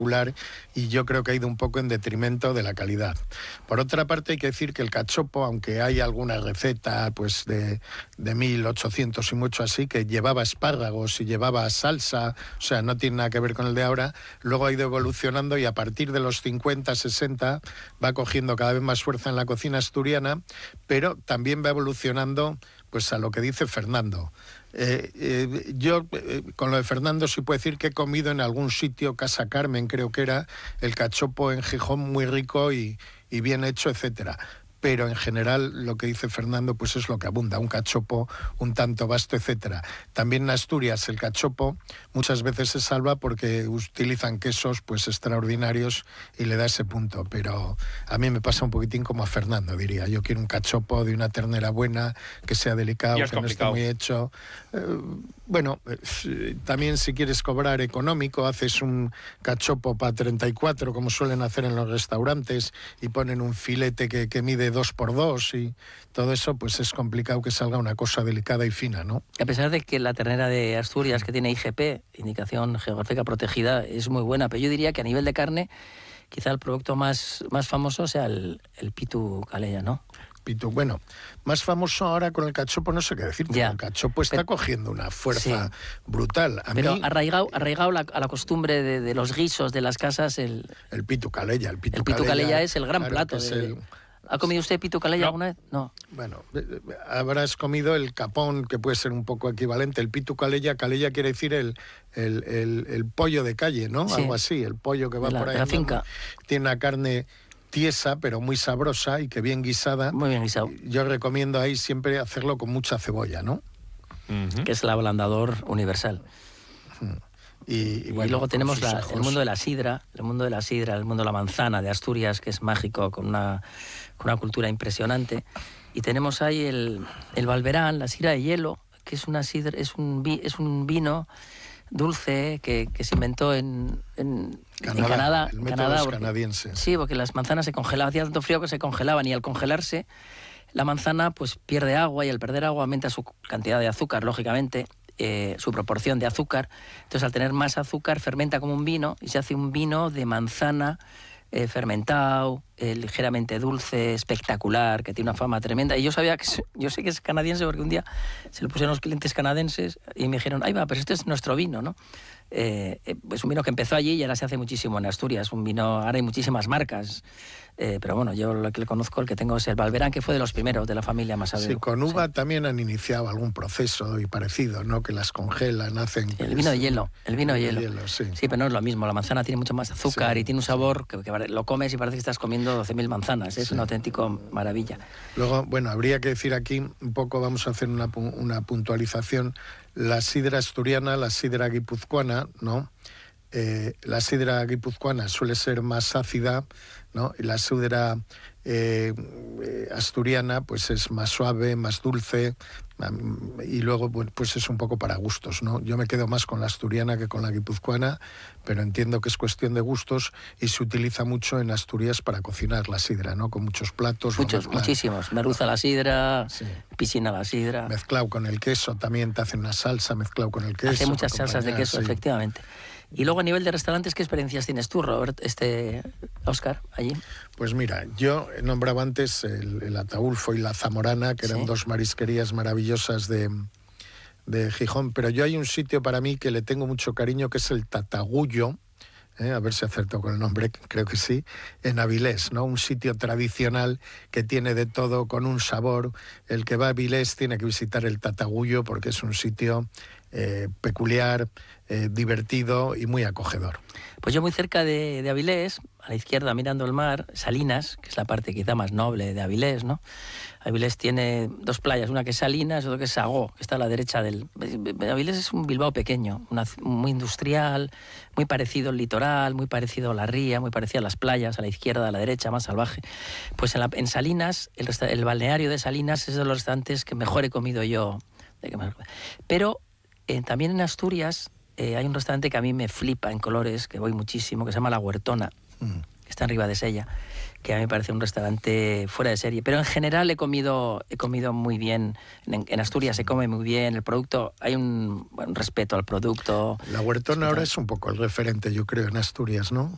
y yo creo que ha ido un poco en detrimento de la calidad. Por otra parte, hay que decir que el cachopo, aunque hay alguna receta pues de 1800 y mucho así, que llevaba espárragos y llevaba salsa, o sea, no tiene nada que ver con el de ahora, luego ha ido evolucionando y a partir de los 50, 60 va cogiendo cada vez más fuerza en la cocina asturiana, pero también va evolucionando pues a lo que dice Fernando. Yo con lo de Fernando sí puedo decir que he comido en algún sitio, Casa Carmen creo que era, el cachopo en Gijón muy rico y bien hecho, etcétera. Pero en general lo que dice Fernando pues es lo que abunda, un cachopo un tanto vasto, etcétera. También en Asturias el cachopo muchas veces se salva porque utilizan quesos pues extraordinarios y le da ese punto, pero a mí me pasa un poquitín como a Fernando, diría. Yo quiero un cachopo de una ternera buena, que sea delicado, que no esté muy hecho. También si quieres cobrar económico, haces un cachopo para 34, como suelen hacer en los restaurantes, y ponen un filete que mide 2x2 y todo eso, pues es complicado que salga una cosa delicada y fina, ¿no? A pesar de que la ternera de Asturias, que tiene IGP, Indicación Geográfica Protegida, es muy buena, pero yo diría que a nivel de carne, quizá el producto más famoso sea el pitu calella, ¿no? Pitu, bueno, más famoso ahora con el cachopo, no sé qué decir, pero el cachopo está cogiendo una fuerza brutal. Pero arraigado a la costumbre de los guisos de las casas, el pitu calella. El pitu calella es el gran plato. ¿Ha comido usted pitu calella alguna vez? No. Bueno, habrás comido el capón, que puede ser un poco equivalente. El pitu calella, calella quiere decir el pollo de calle, ¿no? Sí. Algo así, el pollo que va por ahí. De la finca. Tiene una carne tiesa, pero muy sabrosa y que bien guisada. Muy bien guisado. Yo recomiendo ahí siempre hacerlo con mucha cebolla, ¿no? Que es el ablandador universal. Y luego tenemos el mundo de la sidra, el mundo de la manzana de Asturias, que es mágico, con una cultura impresionante. Y tenemos ahí el Balberán, la sidra de hielo, que es una sidra, es un vino dulce que se inventó en Canadá. El método canadiense. Sí, porque las manzanas se congelaban, hacía tanto frío que se congelaban, y al congelarse la manzana pues pierde agua, y al perder agua aumenta su cantidad de azúcar, lógicamente, su proporción de azúcar. Entonces, al tener más azúcar, fermenta como un vino y se hace un vino de manzana fermentado, ligeramente dulce, espectacular, que tiene una fama tremenda. Y yo sé que es canadiense porque un día se lo pusieron los clientes canadienses y me dijeron, ¡ay va, pero este es nuestro vino!, ¿no? Es un vino que empezó allí y ahora se hace muchísimo en Asturias. Un vino, ahora hay muchísimas marcas. Pero bueno, yo lo que le conozco, el que tengo es el Balberán, que fue de los primeros de la familia Masavero. Sí, con uva también han iniciado algún proceso y parecido, ¿no? Que las congelan, hacen... El vino de hielo, sí. Sí, pero no es lo mismo. La manzana tiene mucho más azúcar y tiene un sabor que lo comes y parece que estás comiendo 12.000 manzanas. Es una auténtica maravilla. Luego, bueno, habría que decir aquí un poco, vamos a hacer una puntualización. La sidra asturiana, la sidra guipuzcoana, ¿no? La sidra guipuzcoana suele ser más ácida, ¿no? Y la sidra asturiana pues es más suave, más dulce, y luego bueno, pues es un poco para gustos, ¿no? Yo me quedo más con la asturiana que con la guipuzcoana, pero entiendo que es cuestión de gustos y se utiliza mucho en Asturias para cocinar la sidra, ¿no? Con muchos platos. Muchísimos. Merluza la sidra, sí. Piscina la sidra. Mezclado con el queso, también te hacen una salsa mezclado con el queso. Hace muchas salsas de queso, sí. Efectivamente. Y luego a nivel de restaurantes, ¿qué experiencias tienes tú, Robert, Óscar, allí? Pues mira, yo nombraba antes el Ataulfo y la Zamorana, que eran dos marisquerías maravillosas de Gijón, pero yo hay un sitio para mí que le tengo mucho cariño, que es el Tatagullo, a ver si acerto con el nombre, creo que sí, en Avilés, ¿no? Un sitio tradicional que tiene de todo, con un sabor. El que va a Avilés tiene que visitar el Tatagullo porque es un sitio peculiar, divertido y muy acogedor. Pues yo muy cerca de Avilés, a la izquierda mirando el mar, Salinas, que es la parte quizá más noble de Avilés, ¿no? Avilés tiene dos playas, una que es Salinas y otra que es Sagó, que está a la derecha del... Avilés es un Bilbao pequeño, muy industrial, muy parecido al litoral, muy parecido a la ría, muy parecido a las playas, a la izquierda, a la derecha, más salvaje. Pues en Salinas, el balneario de Salinas es de los restaurantes que mejor he comido yo. Pero también en Asturias hay un restaurante que a mí me flipa en colores, que voy muchísimo, que se llama La Huertona, que está en Ribadesella, que a mí me parece un restaurante fuera de serie. Pero en general he comido muy bien. En Asturias se come muy bien. El producto, hay un respeto al producto. La Huertona ahora es un poco el referente, yo creo, en Asturias, ¿no?